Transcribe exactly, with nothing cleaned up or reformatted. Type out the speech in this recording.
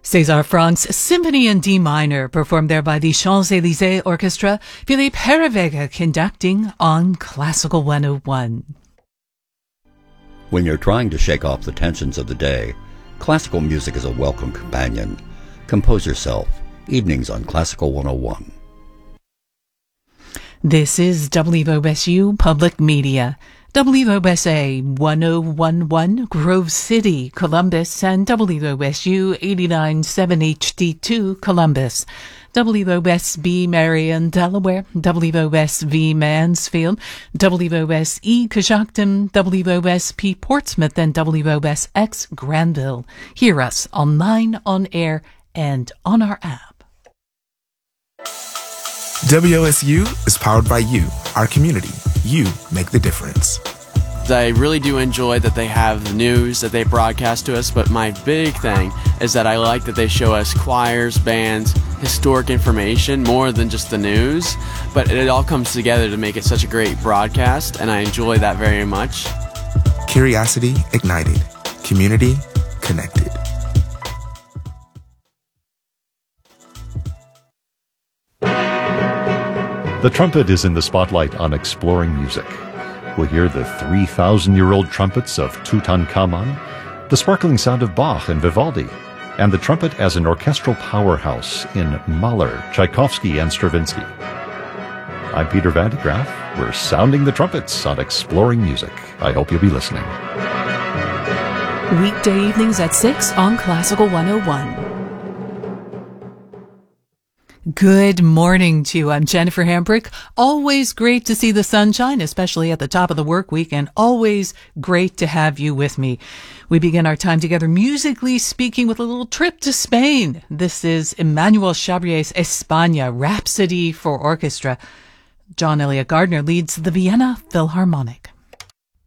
César Franck's Symphony in D minor, performed there by the Champs-Élysées Orchestra. Philippe Herrevega conducting on Classical one oh one. When you're trying to shake off the tensions of the day, classical music is a welcome companion. Compose yourself. Evenings on Classical one oh one. This is W O S U Public Media. W O S A one oh one point one Grove City, Columbus, and W O S U eighty-nine point seven H D two Columbus. W O S B Marion, Delaware, W O S V Mansfield, W O S E Coshocton, W O S P Portsmouth, and W O S X Granville. Hear us online, on air, and on our app. W O S U is powered by you, our community. You make the difference. I really do enjoy that they have the news that they broadcast to us, but my big thing is that I like that they show us choirs, bands, historic information more than just the news, but it all comes together to make it such a great broadcast, and I enjoy that very much. Curiosity ignited. Community connected. The trumpet is in the spotlight on Exploring Music. We'll hear the three thousand year old trumpets of Tutankhamun, the sparkling sound of Bach and Vivaldi, and the trumpet as an orchestral powerhouse in Mahler, Tchaikovsky, and Stravinsky. I'm Peter Van de Graaff. We're sounding the trumpets on Exploring Music. I hope you'll be listening. Weekday evenings at six on Classical one oh one. Good morning to you. I'm Jennifer Hambrick. Always great to see the sunshine, especially at the top of the work week, and always great to have you with me. We begin our time together musically speaking with a little trip to Spain. This is Emmanuel Chabrier's España, Rhapsody for Orchestra. John Elliott Gardner leads the Vienna Philharmonic.